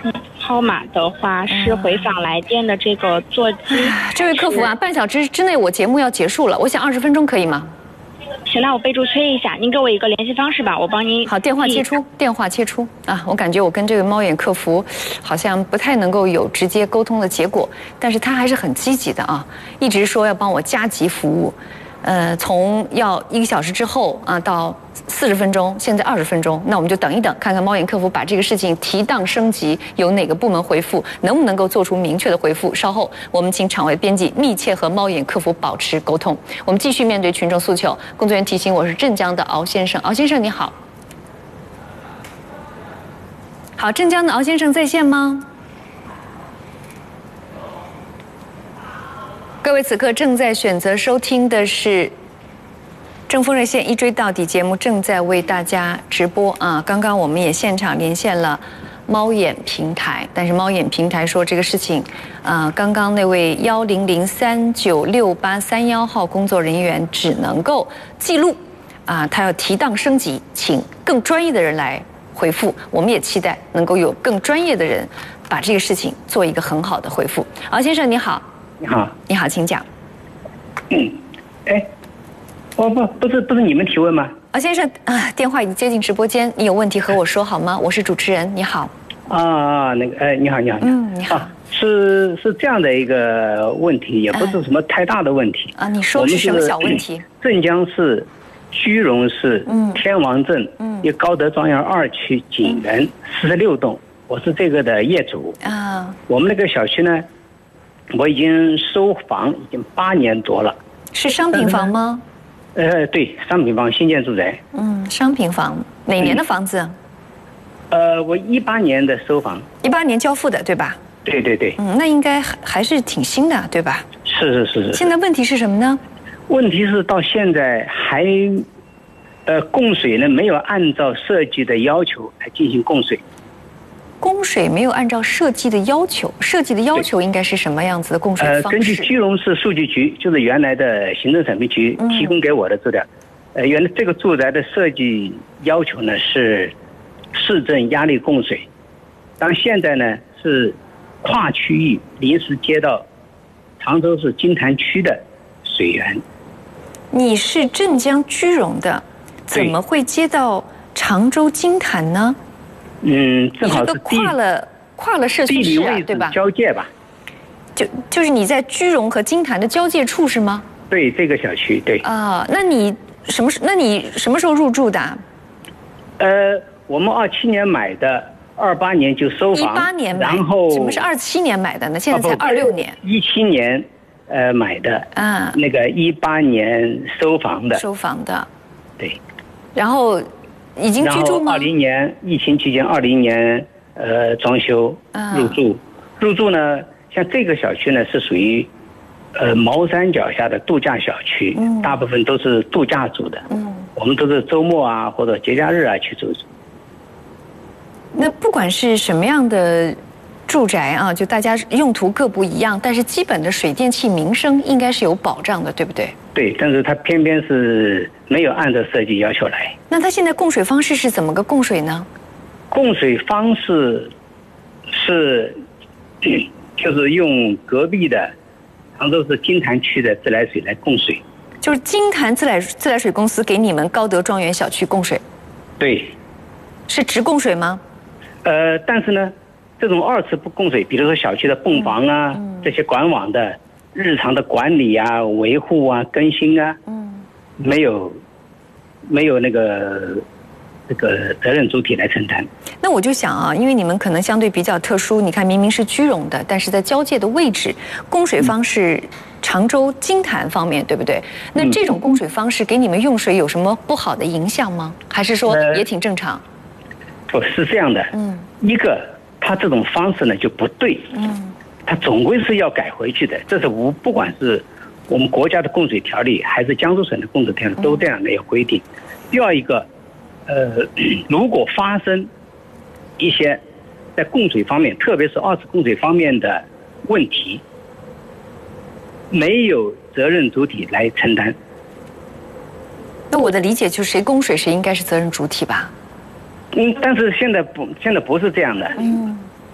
号码的话是回访来电的这个座机。 这位客服啊，半小时之内我节目要结束了，我想20分钟可以吗？ 行，那我备注催一下，您给我一个联系方式吧，我帮您。 好，电话切出，电话切出啊！我感觉我跟这个猫眼客服好像不太能够有直接沟通的结果，但是他还是很积极的啊，一直说要帮我加急服务。从要1个小时之后啊到40分钟，现在20分钟，那我们就等一等，看看猫眼客服把这个事情提档升级，由哪个部门回复，能不能够做出明确的回复。稍后我们请场外编辑密切和猫眼客服保持沟通。我们继续面对群众诉求。工作人员提醒我是镇江的敖先生，敖先生你好。好，镇江的敖先生在线吗？各位此刻正在选择收听的是正风热线一追到底节目，正在为大家直播啊。刚刚我们也现场连线了猫眼平台，但是猫眼平台说这个事情，刚刚那位100396831号工作人员只能够记录啊，他要提档升级，请更专业的人来回复。我们也期待能够有更专业的人把这个事情做一个很好的回复。敖先生你好。 你好， 你好，请讲。 不是你们提问吗？ 先生啊，电话已经接进直播间，你有问题和我说好吗？我是主持人，你好。 你好。 你好。 是这样的一个问题，也不是什么太大的问题啊。你说是什么小问题？ 镇江市居荣市天王镇一高德庄园2区景园46栋，我是这个的业主啊。我们那个小区呢，我已经收房已经8年多了。 是商品房吗？ 对，商品房新建住宅。 商品房哪年的房子？ 我18年的收房。 18年交付的对吧？ 对。 那应该还是挺新的对吧？ 是。 现在问题是什么呢？ 问题是到现在还，供水呢没有按照设计的要求来进行供水。 供水没有按照设计的要求，设计的要求应该是什么样子的供水方式？ 根据居荣市数据局，就是原来的行政审批局提供给我的资料，原来这个住宅的设计要求呢是市政压力供水，但现在呢是跨区域临时接到常州市金坛区的水源。你是镇江居荣的，怎么会接到常州金坛呢？ 正好是跨了社区市啊，对吧？ 交界吧， 就是你在居荣和金坛的交界处是吗？ 对，这个小区对。 那你什么时候入住的？ 我们27年买的，28年就收房。 18年买， 然后什么是27年买的呢？现在才26年。 17年买的那个18年收房的。对。然后已经居住吗 ？20年疫情期间，20年装修入住呢，像这个小区呢是属于茅山脚下的度假小区，大部分都是度假住的。我们都是周末啊或者节假日啊去住。 那不管是什么样的住宅啊，就大家用途各不一样，但是基本的水电气民生应该是有保障的，对不对？ 对，但是它偏偏是没有按照设计要求来。 那它现在供水方式是怎么个供水呢？ 供水方式是，就是用隔壁的常州市金坛区的自来水来供水。 就是金坛自来水公司给你们高德庄园小区供水。 对。 是直供水吗？ 但是呢，这种2次不供水，比如说小区的泵房啊，这些管网的日常的管理啊、维护啊、更新啊，没有那个责任主体来承担。 那我就想啊，因为你们可能相对比较特殊，你看明明是居荣的，但是在交界的位置，供水方式常州金坛方面，对不对？那这种供水方式给你们用水有什么不好的影响吗？还是说也挺正常？ 不是这样的，一个它这种方式呢就不对，它总归是要改回去的。这是不管是我们国家的供水条例，还是江苏省的供水条例，都这样的有规定。第二一个，如果发生一些在供水方面，特别是2次供水方面的问题，没有责任主体来承担。 那我的理解就是谁供水谁应该是责任主体吧？ 但是现在不是这样的。